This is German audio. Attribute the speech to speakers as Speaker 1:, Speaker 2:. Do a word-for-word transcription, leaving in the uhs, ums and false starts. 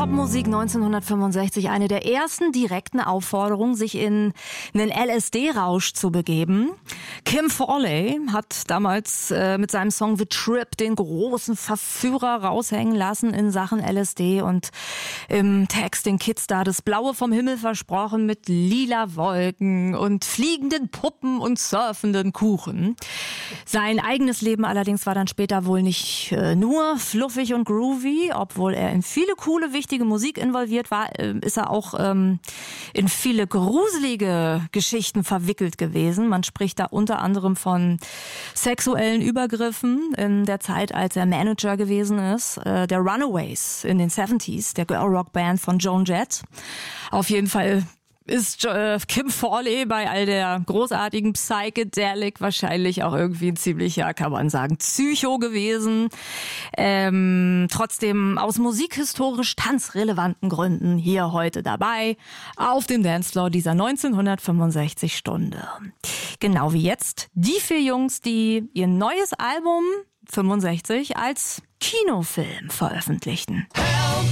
Speaker 1: Popmusik neunzehnhundertfünfundsechzig, eine der ersten direkten Aufforderungen, sich in einen L S D-Rausch zu begeben. Kim Fowley hat damals äh, mit seinem Song The Trip den großen Verführer raushängen lassen in Sachen L S D und im Text den Kids da das Blaue vom Himmel versprochen mit lila Wolken und fliegenden Puppen und surfenden Kuchen. Sein eigenes Leben allerdings war dann später wohl nicht äh, nur fluffig und groovy, obwohl er in viele coole, wichtige Musik involviert war, äh, ist er auch ähm, in viele gruselige Geschichten verwickelt gewesen. Man spricht da unter anderem von sexuellen Übergriffen in der Zeit, als er Manager gewesen ist, äh, der Runaways in den siebziger, der Girl-Rock-Band von Joan Jett. Auf jeden Fall ist äh, Kim Fowley bei all der großartigen Psychedelic wahrscheinlich auch irgendwie ein ziemlicher, kann man sagen, Psycho gewesen. Ähm, trotzdem aus musikhistorisch tanzrelevanten Gründen hier heute dabei auf dem Dancefloor dieser neunzehnhundertfünfundsechzig Stunde. Genau wie jetzt die vier Jungs, die ihr neues Album fünfundsechzig als Kinofilm veröffentlichten.
Speaker 2: Help!